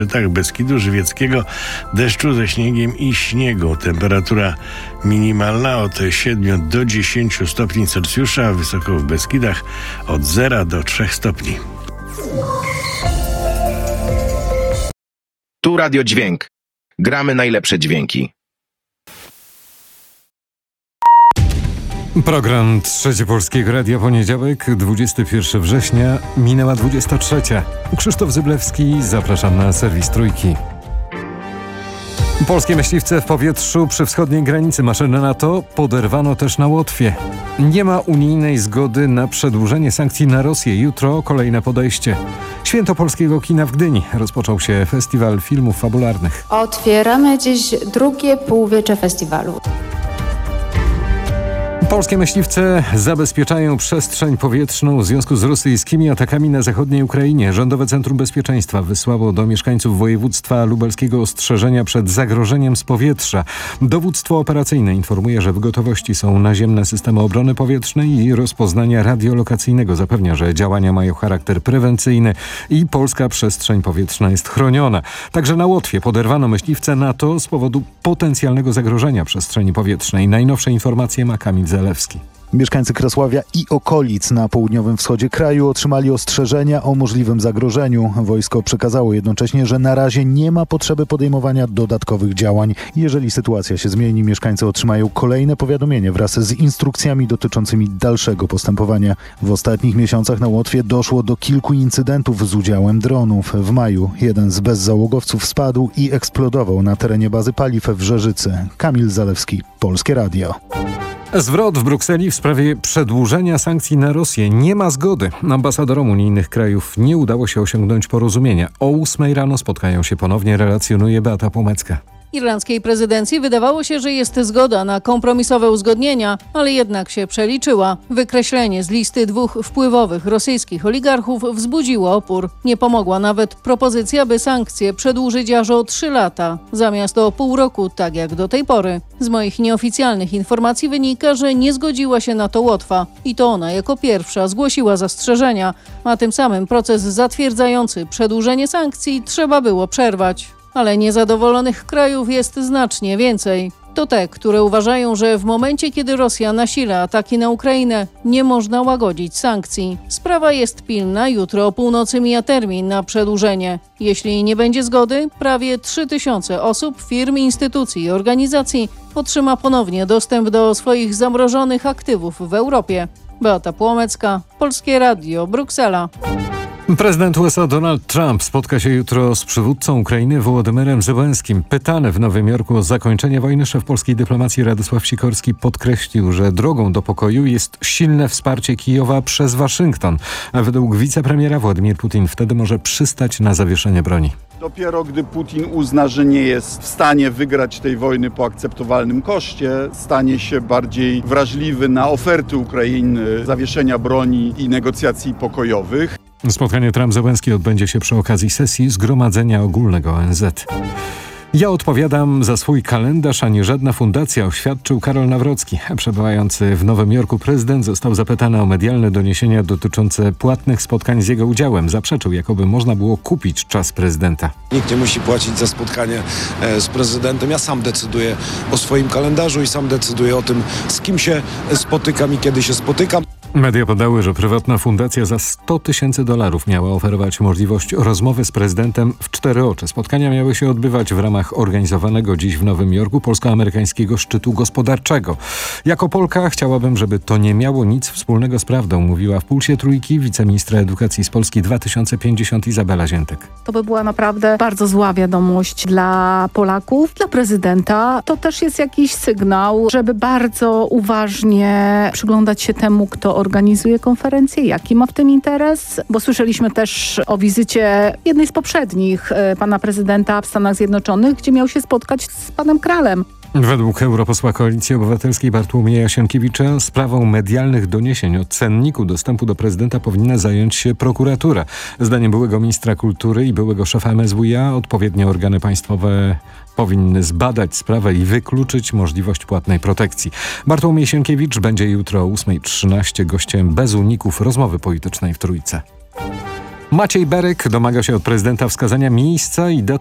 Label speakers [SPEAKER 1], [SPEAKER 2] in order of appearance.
[SPEAKER 1] Beskidu Żywieckiego deszczu ze śniegiem i śniegu. Temperatura minimalna od 7 do 10 stopni Celsjusza, a wysoko w Beskidach od 0 do 3 stopni.
[SPEAKER 2] Tu Radio Dźwięk. Gramy najlepsze dźwięki.
[SPEAKER 3] Program Trzecie Polskiego Radia, poniedziałek, 21 września, minęła 23. Krzysztof Zyblewski, zapraszam na serwis Trójki. Polskie myśliwce w powietrzu przy wschodniej granicy maszyny NATO poderwano też na Łotwie. Nie ma unijnej zgody na przedłużenie sankcji na Rosję. Jutro kolejne podejście. Święto polskiego kina w Gdyni. Rozpoczął się festiwal filmów fabularnych.
[SPEAKER 4] Otwieramy dziś drugie półwiecze festiwalu.
[SPEAKER 3] Polskie myśliwce zabezpieczają przestrzeń powietrzną w związku z rosyjskimi atakami na zachodniej Ukrainie. Rządowe Centrum Bezpieczeństwa wysłało do mieszkańców województwa lubelskiego ostrzeżenia przed zagrożeniem z powietrza. Dowództwo operacyjne informuje, że w gotowości są naziemne systemy obrony powietrznej i rozpoznania radiolokacyjnego. Zapewnia, że działania mają charakter prewencyjny i polska przestrzeń powietrzna jest chroniona. Także na Łotwie poderwano myśliwce NATO z powodu potencjalnego zagrożenia przestrzeni powietrznej. Najnowsze informacje ma Kamil Zalewski.
[SPEAKER 5] Mieszkańcy Krosławia i okolic na południowym wschodzie kraju otrzymali ostrzeżenia o możliwym zagrożeniu. Wojsko przekazało jednocześnie, że na razie nie ma potrzeby podejmowania dodatkowych działań. Jeżeli sytuacja się zmieni, mieszkańcy otrzymają kolejne powiadomienie wraz z instrukcjami dotyczącymi dalszego postępowania. W ostatnich miesiącach na Łotwie doszło do kilku incydentów z udziałem dronów. W maju jeden z bezzałogowców spadł i eksplodował na terenie bazy paliw w Rzeżycy. Kamil Zalewski, Polskie Radio.
[SPEAKER 3] Zwrot w Brukseli w sprawie przedłużenia sankcji na Rosję. Nie ma zgody. Ambasadorom unijnych krajów nie udało się osiągnąć porozumienia. O 8 rano spotkają się ponownie, relacjonuje Beata Płomecka.
[SPEAKER 6] Irlandzkiej prezydencji wydawało się, że jest zgoda na kompromisowe uzgodnienia, ale jednak się przeliczyła. Wykreślenie z listy 2 wpływowych rosyjskich oligarchów wzbudziło opór. Nie pomogła nawet propozycja, by sankcje przedłużyć aż o 3 lata, zamiast o pół roku, tak jak do tej pory. Z moich nieoficjalnych informacji wynika, że nie zgodziła się na to Łotwa i to ona jako pierwsza zgłosiła zastrzeżenia, a tym samym proces zatwierdzający przedłużenie sankcji trzeba było przerwać. Ale niezadowolonych krajów jest znacznie więcej. To te, które uważają, że w momencie, kiedy Rosja nasila ataki na Ukrainę, nie można łagodzić sankcji. Sprawa jest pilna, jutro o północy mija termin na przedłużenie. Jeśli nie będzie zgody, prawie 3000 osób, firm, instytucji i organizacji otrzyma ponownie dostęp do swoich zamrożonych aktywów w Europie. Beata Płomecka, Polskie Radio, Bruksela.
[SPEAKER 3] Prezydent USA Donald Trump spotka się jutro z przywódcą Ukrainy Wołodymyrem Zełenskim. Pytany w Nowym Jorku o zakończenie wojny, szef polskiej dyplomacji Radosław Sikorski podkreślił, że drogą do pokoju jest silne wsparcie Kijowa przez Waszyngton. A według wicepremiera Władimir Putin wtedy może przystać na zawieszenie broni.
[SPEAKER 7] Dopiero gdy Putin uzna, że nie jest w stanie wygrać tej wojny po akceptowalnym koszcie, stanie się bardziej wrażliwy na oferty Ukrainy zawieszenia broni i negocjacji pokojowych.
[SPEAKER 3] Spotkanie Trump-Zełenski odbędzie się przy okazji sesji Zgromadzenia Ogólnego ONZ. Ja odpowiadam za swój kalendarz, a nie żadna fundacja, oświadczył Karol Nawrocki. Przebywający w Nowym Jorku prezydent został zapytany o medialne doniesienia dotyczące płatnych spotkań z jego udziałem. Zaprzeczył, jakoby można było kupić czas prezydenta.
[SPEAKER 8] Nikt nie musi płacić za spotkanie z prezydentem. Ja sam decyduję o swoim kalendarzu i sam decyduję o tym, z kim się spotykam i kiedy się spotykam.
[SPEAKER 3] Media podały, że prywatna fundacja za $100,000 miała oferować możliwość rozmowy z prezydentem w 4 oczy. Spotkania miały się odbywać w ramach organizowanego dziś w Nowym Jorku polsko-amerykańskiego szczytu gospodarczego. Jako Polka chciałabym, żeby to nie miało nic wspólnego z prawdą, mówiła w Pulsie Trójki wiceministra edukacji z Polski 2050 Izabela Ziętek.
[SPEAKER 9] To by była naprawdę bardzo zła wiadomość dla Polaków, dla prezydenta. To też jest jakiś sygnał, żeby bardzo uważnie przyglądać się temu, kto organizuje konferencję, jaki ma w tym interes, bo słyszeliśmy też o wizycie jednej z poprzednich pana prezydenta w Stanach Zjednoczonych, gdzie miał się spotkać z panem Kralem.
[SPEAKER 3] Według europosła Koalicji Obywatelskiej Bartłomieja Sienkiewicza sprawą medialnych doniesień o cenniku dostępu do prezydenta powinna zająć się prokuratura. Zdaniem byłego ministra kultury i byłego szefa MSWiA odpowiednie organy państwowe powinny zbadać sprawę i wykluczyć możliwość płatnej protekcji. Bartłomiej Sienkiewicz będzie jutro o 8:13 gościem bez uników rozmowy politycznej w Trójce. Maciej Berek domaga się od prezydenta wskazania miejsca i daty